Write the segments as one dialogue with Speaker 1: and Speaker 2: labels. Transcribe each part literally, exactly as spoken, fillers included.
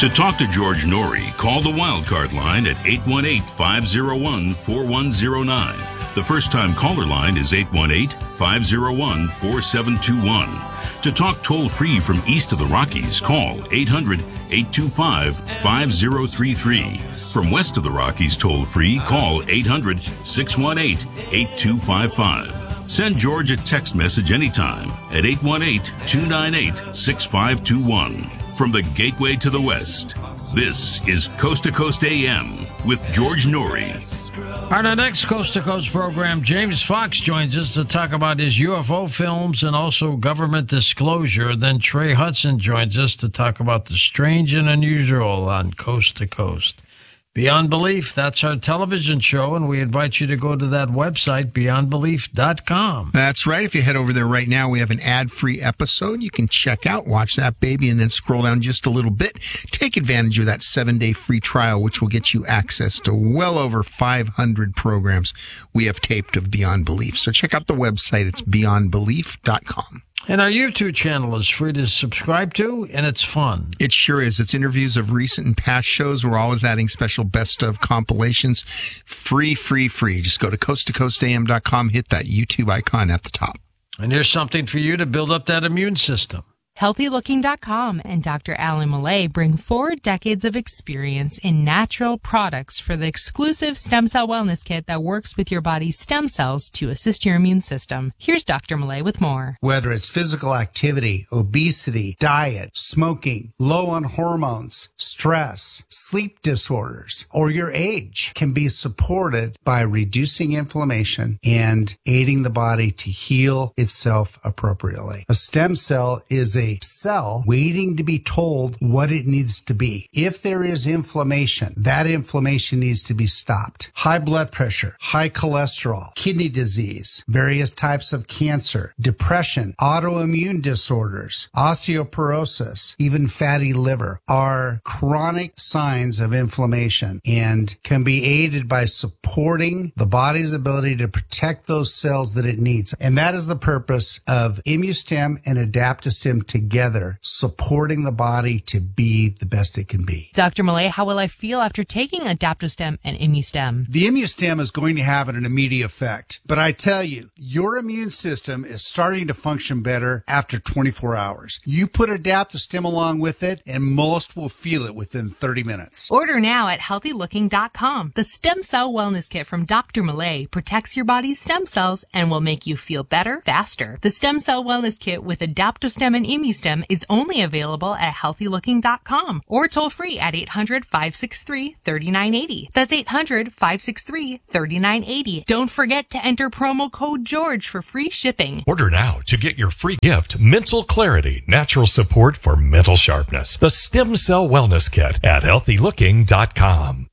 Speaker 1: To talk to George Norrie, call the Wildcard line at eight one eight, five oh one, four one oh nine. The first-time caller line is eight one eight, five oh one, four seven two one. To talk toll-free from east of the Rockies, call eight hundred, eight two five, five oh three three. From west of the Rockies toll-free, call eight hundred, six one eight, eight two five five. Send George a text message anytime at eight one eight, two nine eight, six five two one. From the Gateway to the West, this is Coast to Coast A M with George Norrie.
Speaker 2: On our next Coast to Coast program, James Fox joins us to talk about his U F O films and also government disclosure. Then Trey Hudson joins us to talk about the strange and unusual on Coast to Coast. Beyond Belief, that's our television show, and we invite you to go to that website, beyond belief dot com.
Speaker 3: That's right. If you head over there right now, we have an ad-free episode you can check out, watch that baby, and then scroll down just a little bit. Take advantage of that seven-day free trial, which will get you access to well over five hundred programs we have taped of Beyond Belief. So check out the website. It's beyond belief dot com.
Speaker 2: And our YouTube channel is free to subscribe to, and it's fun.
Speaker 3: It sure is. It's interviews of recent and past shows. We're always adding special best of compilations. Free, free, free. Just go to coast to coast a m dot com, hit that YouTube icon at the top.
Speaker 2: And here's something for you to build up that immune system.
Speaker 4: healthy looking dot com and Doctor Alan Millay bring four decades of experience in natural products for the exclusive Stem Cell Wellness Kit that works with your body's stem cells to assist your immune system. Here's Doctor Millay with more.
Speaker 5: Whether it's physical activity, obesity, diet, smoking, low on hormones, stress, sleep disorders, or your age can be supported by reducing inflammation and aiding the body to heal itself appropriately. A stem cell is a cell waiting to be told what it needs to be. If there is inflammation, that inflammation needs to be stopped. High blood pressure, high cholesterol, kidney disease, various types of cancer, depression, autoimmune disorders, osteoporosis, even fatty liver are chronic signs of inflammation and can be aided by supporting the body's ability to protect those cells that it needs. And that is the purpose of ImmuStem and AdaptoStem together, supporting the body to be the best it can be.
Speaker 4: Doctor Millay, how will I feel after taking AdaptoStem and ImmuStem?
Speaker 5: The ImmuStem is going to have an immediate effect, but I tell you, your immune system is starting to function better after twenty-four hours. You put AdaptoStem along with it, and most will feel it within thirty minutes.
Speaker 4: Order now at healthy looking dot com. The Stem Cell Wellness Kit from Doctor Millay protects your body's stem cells and will make you feel better faster. The Stem Cell Wellness Kit with AdaptoStem and ImmuStem is only available at healthy looking dot com or toll free at eight hundred, five six three, three nine eight zero. That's eight hundred, five six three, three nine eight zero. Don't forget to enter promo code George for free shipping.
Speaker 6: Order now to get your free gift, Mental Clarity, Natural Support for Mental Sharpness. The Stem Cell Wellness Kit at healthy looking dot com.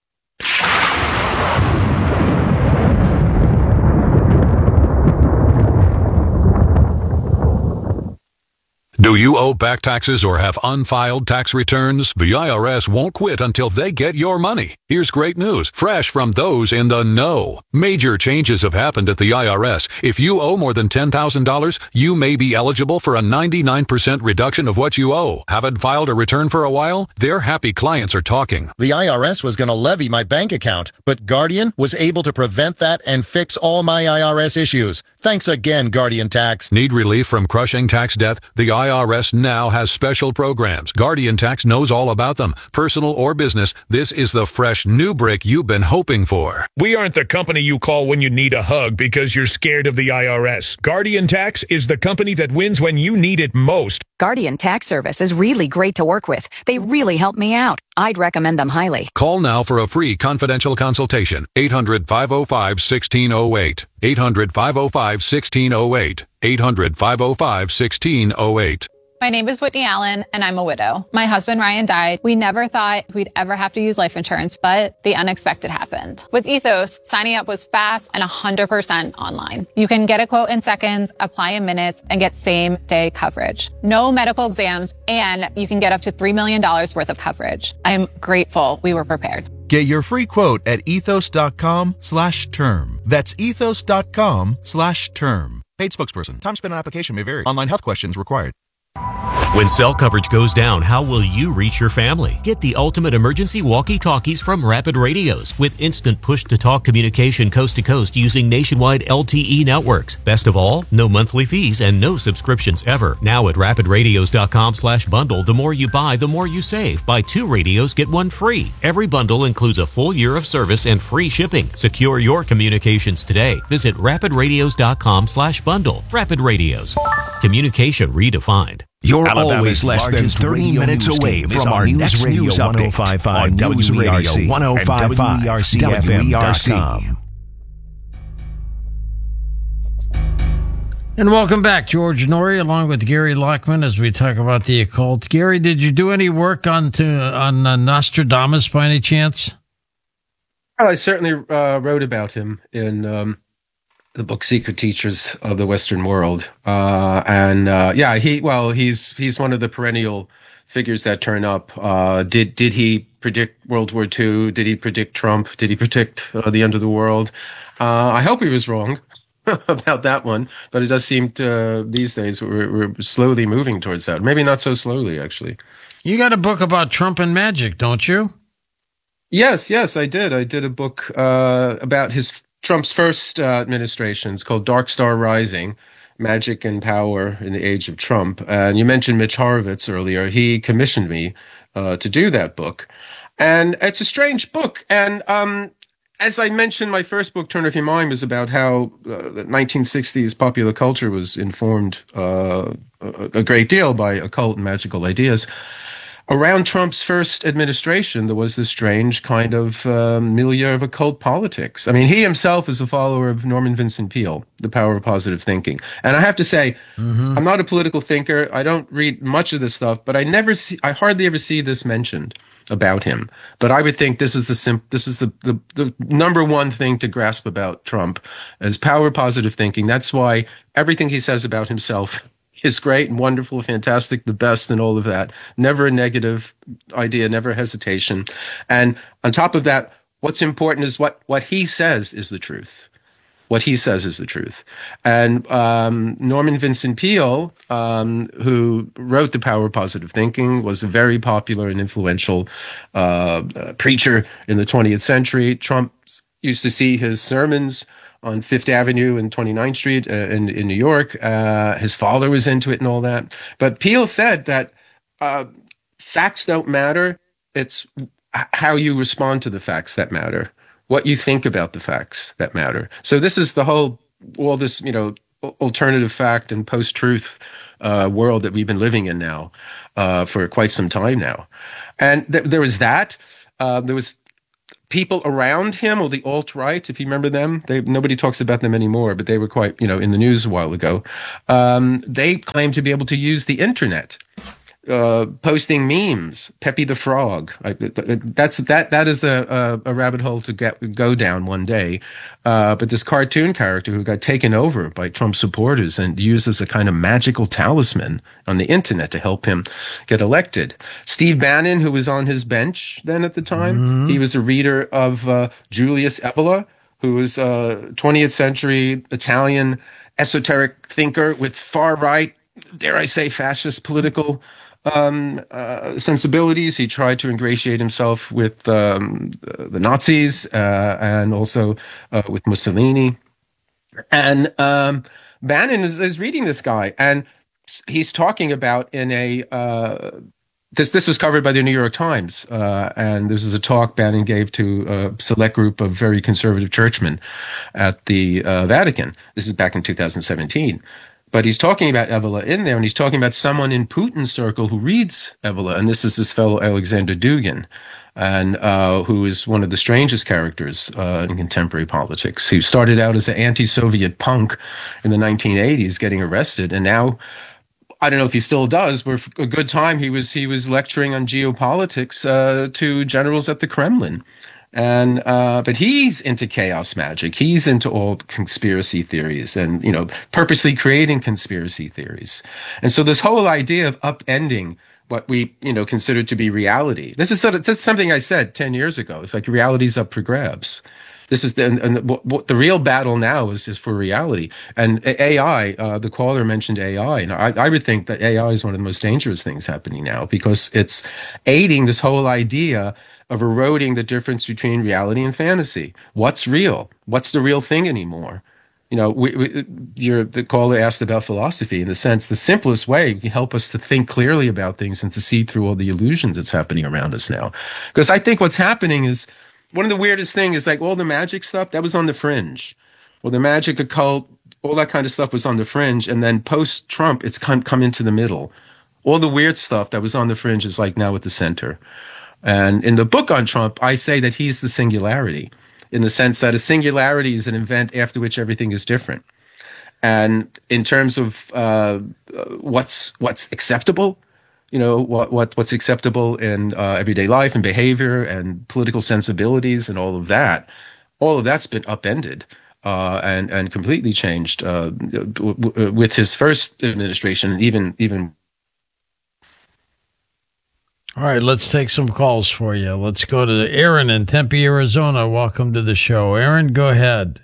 Speaker 7: Do you owe back taxes or have unfiled tax returns? The I R S won't quit until they get your money. Here's great news, fresh from those in the know. Major changes have happened at the I R S. If you owe more than ten thousand dollars, you may be eligible for a ninety-nine percent reduction of what you owe. Haven't filed a return for a while? Their happy clients are talking.
Speaker 8: The I R S was going to levy my bank account, but Guardian was able to prevent that and fix all my I R S issues. Thanks again, Guardian Tax.
Speaker 7: Need relief from crushing tax debt? The I R S now has special programs. Guardian Tax knows all about them. Personal or business, this is the fresh new brick you've been hoping for.
Speaker 9: We aren't the company you call when you need a hug because you're scared of the I R S. Guardian Tax is the company that wins when you need it most.
Speaker 10: Guardian Tax Service is really great to work with. They really help me out. I'd recommend them highly.
Speaker 7: Call now for a free confidential consultation. eight hundred, five oh five, one six oh eight. eight hundred, five oh five, one six oh eight. eight hundred, five oh five, one six oh eight.
Speaker 11: My name is Whitney Allen, and I'm a widow. My husband, Ryan, died. We never thought we'd ever have to use life insurance, but the unexpected happened. With Ethos, signing up was fast and one hundred percent online. You can get a quote in seconds, apply in minutes, and get same-day coverage. No medical exams, and you can get up to three million dollars worth of coverage. I'm grateful we were prepared.
Speaker 12: Get your free quote at ethos.com slash term. That's ethos.com slash term. Paid spokesperson. Time spent on application may vary. Online health questions required.
Speaker 13: When cell coverage goes down, how will you reach your family? Get the ultimate emergency walkie-talkies from Rapid Radios with instant push-to-talk communication coast to coast using nationwide L T E networks. Best of all, no monthly fees and no subscriptions ever. Now at rapid radios dot com slash bundle, the more you buy, the more you save. Buy two radios, get one free. Every bundle includes a full year of service and free shipping. Secure your communications today. Visit rapid radios dot com slash bundle. Rapid Radios. Communication redefined.
Speaker 14: You're
Speaker 15: Alabama's
Speaker 14: always less than thirty minutes away from our next news update on News Radio one oh five point five W E R C.
Speaker 2: And welcome back, George Noory, along with Gary Lockman, as we talk about the occult. Gary, did you do any work on to, on uh, Nostradamus by any chance?
Speaker 16: Well, I certainly uh, wrote about him in um, the book Secret Teachers of the Western World. Uh, and uh, yeah, he well, he's he's one of the perennial figures that turn up. Uh, did did he predict World War Two? Did he predict Trump? Did he predict uh, the end of the world? Uh, I hope he was wrong about that one, but it does seem to, uh, these days we're, we're slowly moving towards that. Maybe not so slowly, actually.
Speaker 2: You got a book about Trump and magic, don't you?
Speaker 16: Yes, yes, I did. I did a book uh, about his Trump's first uh, administration. It's called Dark Star Rising, Magic and Power in the Age of Trump. And you mentioned Mitch Horowitz earlier. He commissioned me uh, to do that book. And it's a strange book. And um, as I mentioned, my first book, Turn Off Your Mind, was about how uh, the nineteen sixties popular culture was informed uh, a, a great deal by occult and magical ideas. Around Trump's first administration, there was this strange kind of uh, milieu of occult politics. I mean, he himself is a follower of Norman Vincent Peale, The Power of Positive Thinking. And I have to say, mm-hmm. I'm not a political thinker. I don't read much of this stuff, but I never see, I hardly ever see this mentioned about him. But I would think this is the sim- this is the, the, the number one thing to grasp about Trump as power of positive thinking. That's why everything he says about himself is great and wonderful, fantastic, the best and all of that. Never a negative idea, never hesitation. And on top of that, what's important is what, what he says is the truth. What he says is the truth. And um, Norman Vincent Peale, um, who wrote The Power of Positive Thinking, was a very popular and influential uh, uh, preacher in the twentieth century. Trump used to see his sermons on Fifth Avenue and twenty-ninth Street uh, in, in New York. Uh, his father was into it and all that. But Peale said that uh, facts don't matter. It's how you respond to the facts that matter, what you think about the facts that matter. So this is the whole, all this, you know, alternative fact and post-truth uh, world that we've been living in now uh, for quite some time now. And th- there was that. Uh, there was people around him, or the alt-right, if you remember them. They, nobody talks about them anymore, but they were quite, you know, in the news a while ago. Um, they claim to be able to use the internet, uh, posting memes, Pepe the Frog. I, that's, that, that is a, a, a rabbit hole to get, go down one day. Uh, but this cartoon character who got taken over by Trump supporters and used as a kind of magical talisman on the internet to help him get elected. Steve Bannon, who was on his bench then at the time, mm-hmm. he was a reader of uh, Julius Evola, who was a twentieth century Italian esoteric thinker with far right, dare I say, fascist political um, uh, sensibilities. He tried to ingratiate himself with um, the Nazis uh, and also uh, with Mussolini. And um, Bannon is, is reading this guy, and he's talking about in a uh, this this was covered by the New York Times, uh, and this is a talk Bannon gave to a select group of very conservative churchmen at the uh, Vatican. This is back in two thousand seventeen. But he's talking about Evola in there, and he's talking about someone in Putin's circle who reads Evola, and this is this fellow Alexander Dugin, and uh, who is one of the strangest characters uh, in contemporary politics, who started out as an anti-Soviet punk in the nineteen eighties, getting arrested, and now, I don't know if he still does, but for a good time he was he was lecturing on geopolitics uh, to generals at the Kremlin. And, uh, but he's into chaos magic. He's into all conspiracy theories and, you know, purposely creating conspiracy theories. And so this whole idea of upending what we, you know, consider to be reality. This is sort of, this is something I said ten years ago. It's like reality's up for grabs. This is the, and, and what, what the real battle now is, is for reality. And A I, uh, the caller mentioned A I, and I, I would think that A I is one of the most dangerous things happening now because it's aiding this whole idea of eroding the difference between reality and fantasy. What's real? What's the real thing anymore? You know, we, we, your, the caller asked about philosophy. In the sense, the simplest way can help us to think clearly about things and to see through all the illusions that's happening around us now. Because I think what's happening is, one of the weirdest things is like all the magic stuff, that was on the fringe. Well, the magic occult, all that kind of stuff was on the fringe. And then post-Trump, it's come, come into the middle. All the weird stuff that was on the fringe is like now at the center. And in the book on Trump, I say that he's the singularity, in the sense that a singularity is an event after which everything is different. And in terms of uh, what's what's acceptable, you know, what, what what's acceptable in uh, everyday life and behavior and political sensibilities and all of that, all of that's been upended uh, and and completely changed uh, w- w- with his first administration, and even even.
Speaker 2: All right, let's take some calls for you. Let's go to Aaron in Tempe, Arizona. Welcome to the show. Aaron, go ahead.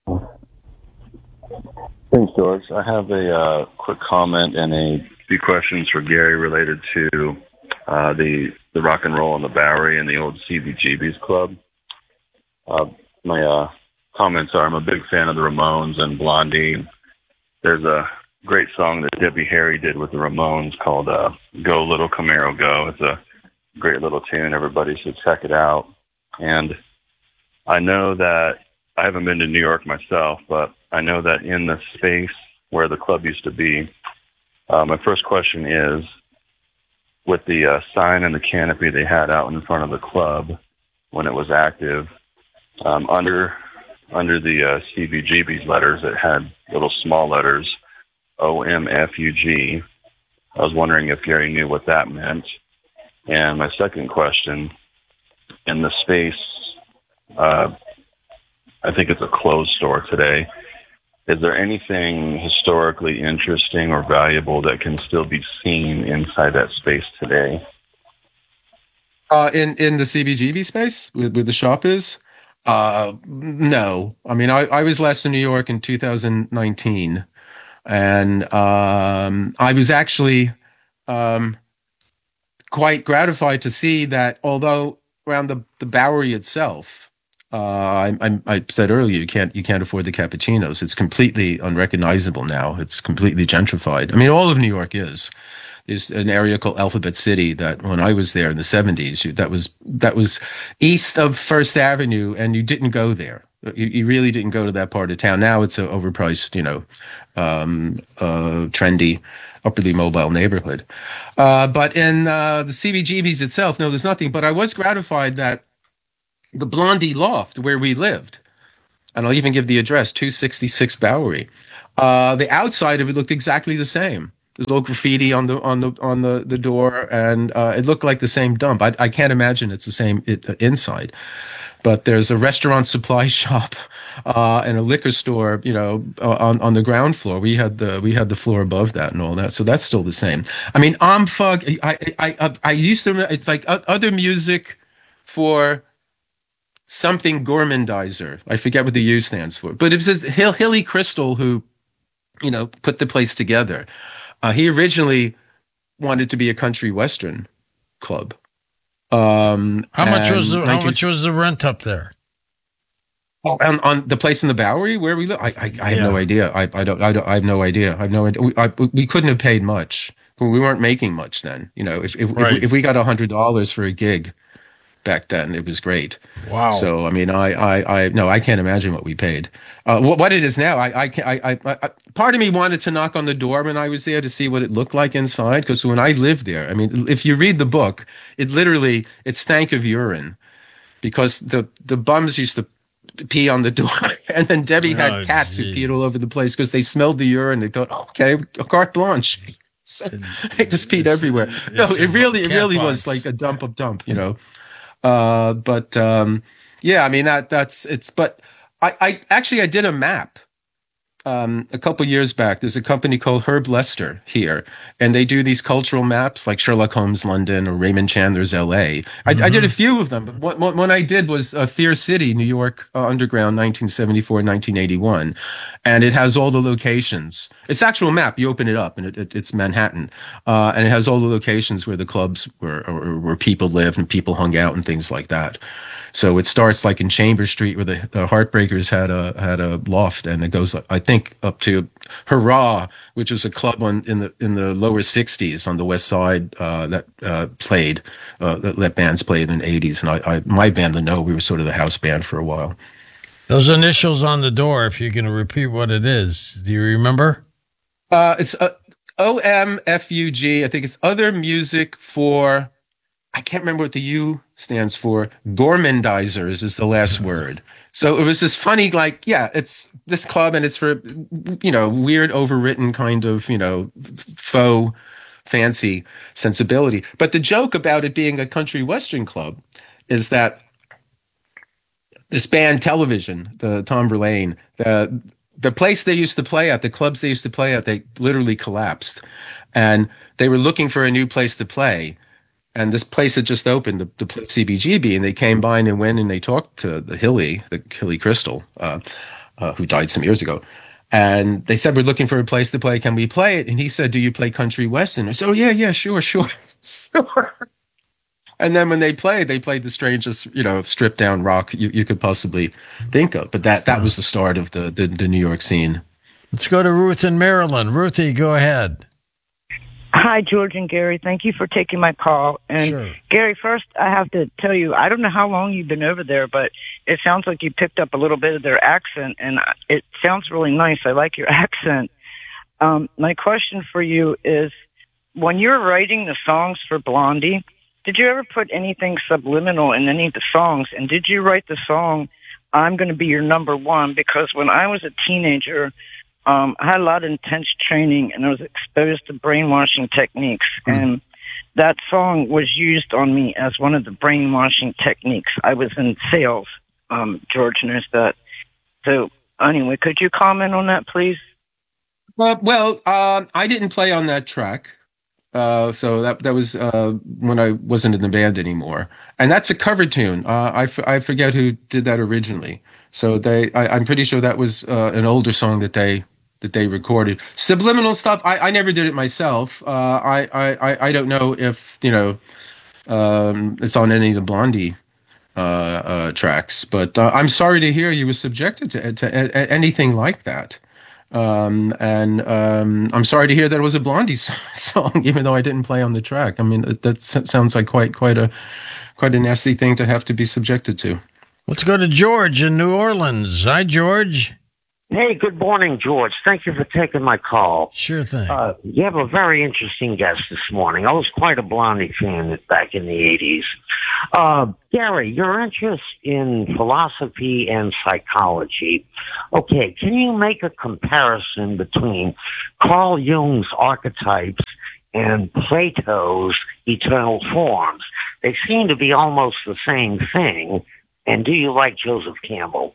Speaker 15: Thanks, George. I have a uh, quick comment and a few questions for Gary related to uh, the the rock and roll on the Bowery and the old C B G B's club. Uh, my uh, comments are: I'm a big fan of the Ramones and Blondie. There's a great song that Debbie Harry did with the Ramones called uh, "Go Little Camaro Go." It's a great little tune. Everybody should check it out. And I know that I haven't been to New York myself, but I know that in the space where the club used to be, uh, my first question is, with the uh, sign and the canopy they had out in front of the club when it was active, um, under under the uh, C B G B's letters, it had little small letters, O M F U G. I was wondering if Gary knew what that meant. And my second question, in the space, uh, I think it's a clothes store today, is there anything historically interesting or valuable that can still be seen inside that space today?
Speaker 16: Uh, in, in the C B G B space, where, where the shop is? Uh, no. I mean, I, I was last in New York in two thousand nineteen. And um, I was actually um, quite gratified to see that although around the, the Bowery itself, uh, I, I, I said earlier, you can't you can't afford the cappuccinos. It's completely unrecognizable now. It's completely gentrified. I mean, all of New York is. There's an area called Alphabet City that when I was there in the seventies, that was that was east of First Avenue, and you didn't go there. You, you really didn't go to that part of town. Now it's an overpriced, you know, um, uh, trendy, upperly mobile neighborhood. Uh, but in uh, the C B G B's itself, no, there's nothing. But I was gratified that the Blondie Loft, where we lived, and I'll even give the address, two sixty-six Bowery, uh, the outside of it looked exactly the same. There's a little graffiti on the on the on the, the door, and uh, it looked like the same dump. I, I can't imagine it's the same it, uh, inside. But there's a restaurant supply shop uh, and a liquor store, you know, on, on the ground floor. We had the we had the floor above that and all that, so that's still the same. I mean, Omfug. I I I, I used to. It's like other music for something Gormandizer. I forget what the U stands for, but it was Hill, Hilly Crystal who, you know, put the place together. Uh, he originally wanted to be a country western club. Um,
Speaker 2: how much was the how much was the rent up there?
Speaker 16: Oh, on, on the place in the Bowery where we live, I I, I have yeah. no idea. I I don't I don't I have no idea. I have no idea. We, I, we couldn't have paid much. We weren't making much then. You know, if if right. if, if we got a hundred dollars for a gig back then, it was great.
Speaker 2: Wow.
Speaker 16: So I mean, I I I no, I can't imagine what we paid. Uh, what, what it is now, I I, I I I part of me wanted to knock on the door when I was there to see what it looked like inside, because when I lived there, I mean, if you read the book, it literally it stank of urine, because the the bums used to pee on the door, and then Debbie had oh, cats geez. who peed all over the place because they smelled the urine. They thought, okay, carte blanche. They just peed everywhere. No, it really it really box. was like a dump of dump, you know. Uh, but, um, yeah, I mean, that, that's, it's, but I, I actually, I did a map um, a couple years back, there's a company called Herb Lester here, and they do these cultural maps like Sherlock Holmes London or Raymond Chandler's L A. I, mm-hmm. I did a few of them, but what, what, one I did was uh, Fear City, New York uh, Underground, nineteen seventy-four, nineteen eighty-one. And it has all the locations. It's actual map. You open it up, and it, it, it's Manhattan. Uh, and it has all the locations where the clubs were, or where people lived and people hung out and things like that. So it starts like in Chambers Street where the, the Heartbreakers had a had a loft, and it goes, I think, up to Hurrah, which is a club on in the in the lower sixties on the West Side uh, that uh, played uh, that let bands play in the eighties. And I, I my band, the No, we were sort of the house band for a while.
Speaker 2: Those initials on the door, if you can repeat what it is, do you remember?
Speaker 16: Uh, it's uh, O M F U G. I think it's Other Music for. I can't remember what the U stands for. Gormandizers is the last word. So it was this funny, like, yeah, it's this club and it's for, you know, weird, overwritten kind of, you know, faux fancy sensibility. But the joke about it being a country western club is that this band Television, the Tom Verlaine, the the place they used to play at, the clubs they used to play at, they literally collapsed. And they were looking for a new place to play. And this place had just opened, the, the place C B G B, and they came by and they went and they talked to the Hilly, the Hilly Crystal, uh, uh, who died some years ago. And they said, we're looking for a place to play. Can we play it? And he said, do you play country western? I said, oh, yeah, yeah, sure, sure, sure. And then when they played, they played the strangest, you know, stripped down rock you, you could possibly think of. But that, that was the start of the, the, the New York scene.
Speaker 2: Let's go to Ruth in Maryland. Ruthie, go ahead.
Speaker 17: Hi, George and Gary. Thank you for taking my call. And
Speaker 2: sure.
Speaker 17: Gary, first, I have to tell you, I don't know how long you've been over there, but it sounds like you picked up a little bit of their accent, and it sounds really nice. I like your accent. Um, my question for you is, when you're writing the songs for Blondie, did you ever put anything subliminal in any of the songs? And did you write the song, I'm Going to Be Your Number One? Because when I was a teenager, Um, I had a lot of intense training, and I was exposed to brainwashing techniques. Mm. And that song was used on me as one of the brainwashing techniques. I was in sales. Um, George knows that. So, anyway, could you comment on that, please?
Speaker 16: Uh, well, uh, I didn't play on that track. Uh, so that that was uh, when I wasn't in the band anymore. And that's a cover tune. Uh, I, f- I forget who did that originally. So they, I, I'm pretty sure that was uh, an older song that they that they recorded. Subliminal stuff, I, I never did it myself. Uh, I, I, I don't know if, you know, um, it's on any of the Blondie uh, uh, tracks, but uh, I'm sorry to hear you were subjected to, to a- anything like that. Um, and um, I'm sorry to hear that it was a Blondie song, even though I didn't play on the track. I mean, that sounds like quite quite a quite a nasty thing to have to be subjected to.
Speaker 2: Let's go to George in New Orleans. Hi, George.
Speaker 18: Hey, good morning, George. Thank you for taking my call.
Speaker 2: Sure thing.
Speaker 18: Uh, you have a very interesting guest this morning. I was quite a Blondie fan back in the eighties. Uh, Gary, your interest in philosophy and psychology. Okay, can you make a comparison between Carl Jung's archetypes and Plato's eternal forms? They seem to be almost the same thing. And do you like Joseph Campbell?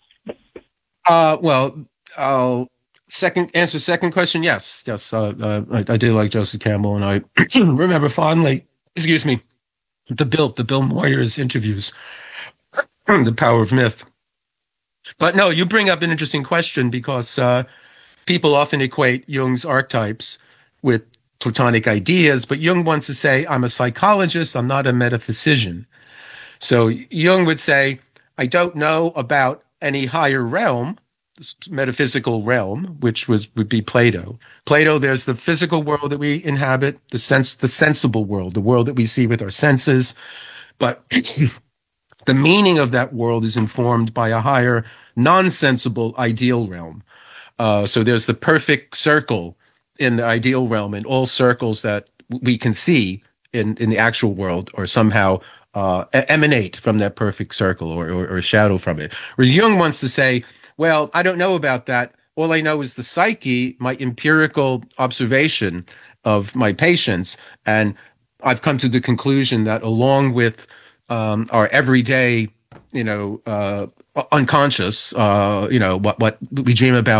Speaker 16: Uh, well, I'll second answer second question. Yes, yes, uh, uh, I, I do like Joseph Campbell, and I remember fondly. Excuse me, the Bill, the Bill Moyers interviews, The Power of Myth. But no, you bring up an interesting question because uh, people often equate Jung's archetypes with Platonic ideas, but Jung wants to say, "I'm a psychologist. I'm not a metaphysician." So Jung would say, "I don't know about any higher realm, metaphysical realm," which was would be Plato. Plato, there's the physical world that we inhabit, the sense, the sensible world, the world that we see with our senses. But the meaning of that world is informed by a higher, non-sensible ideal realm. Uh, so there's the perfect circle in the ideal realm, and all circles that we can see in, in the actual world are somehow Uh, emanate from that perfect circle or, or, or shadow from it. Whereas Jung wants to say, well, I don't know about that. All I know is the psyche, my empirical observation of my patients. And I've come to the conclusion that along with um, our everyday, you know, uh, unconscious, uh, you know, what, what we dream about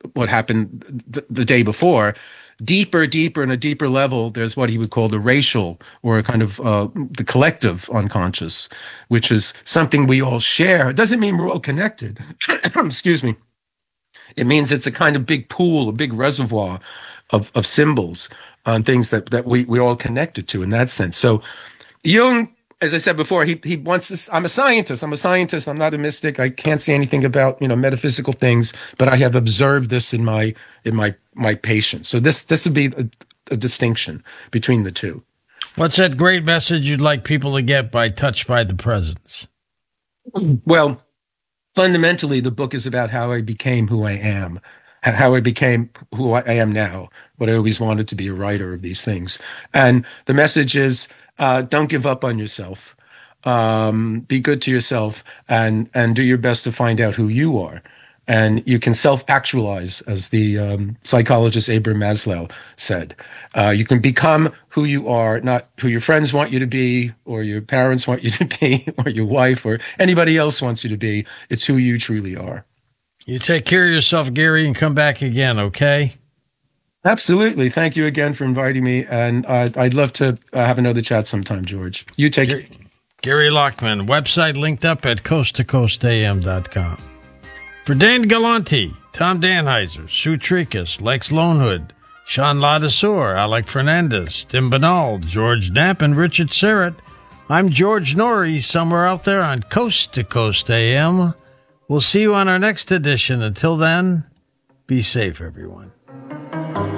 Speaker 16: what happened th- the day before. Deeper, deeper, and a deeper level, there's what he would call the racial or a kind of uh, the collective unconscious, which is something we all share. It doesn't mean we're all connected. Excuse me. It means it's a kind of big pool, a big reservoir of, of symbols on things that, that we, we all connected to in that sense. So Jung, as I said before, he he wants this. I'm a scientist. I'm a scientist. I'm not a mystic. I can't say anything about, you know, metaphysical things, but I have observed this in my in my my patients. So this this would be a, a distinction between the two.
Speaker 2: What's that great message you'd like people to get by Touched by the Presence?
Speaker 16: Well, fundamentally, the book is about how I became who I am, how I became who I am now, what I always wanted to be, a writer of these things. And the message is, uh, don't give up on yourself. Um, be good to yourself and, and do your best to find out who you are. And you can self-actualize, as the um, psychologist Abraham Maslow said. Uh, you can become who you are, not who your friends want you to be, or your parents want you to be, or your wife, or anybody else wants you to be. It's who you truly are.
Speaker 2: You take care of yourself, Gary, and come back again, okay?
Speaker 16: Absolutely. Thank you again for inviting me, and uh, I'd love to uh, have another chat sometime, George. You take
Speaker 2: Gary, Gary Lockman, website linked up at coast to coast a m dot com. For Dan Galante, Tom Danheiser, Sue Tricus, Lex Lonehood, Sean Ladesseur, Alec Fernandez, Tim Banal, George Knapp, and Richard Serrett, I'm George Norrie, somewhere out there on Coast to Coast A M. We'll see you on our next edition. Until then, be safe, everyone.